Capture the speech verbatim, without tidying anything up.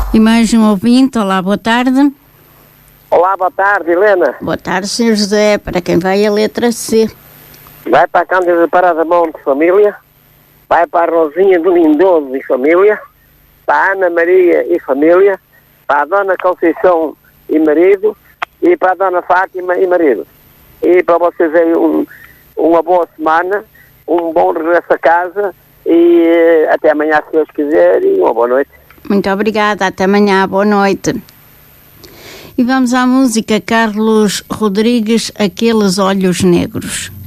E mais um ouvinte, olá, boa tarde. Olá, boa tarde, Helena. Boa tarde, senhor José, para quem vai a letra C. Vai para a Cândida Parada Monte, família. Vai para a Rosinha do Lindoso e família. Para a Ana Maria e família. Para a Dona Conceição e marido. E para a Dona Fátima e marido. E para vocês aí um, uma boa semana, um bom regresso a casa e uh, até amanhã, se Deus quiser, e uma boa noite. Muito obrigada, até amanhã, boa noite. E vamos à música Carlos Rodrigues, Aqueles Olhos Negros.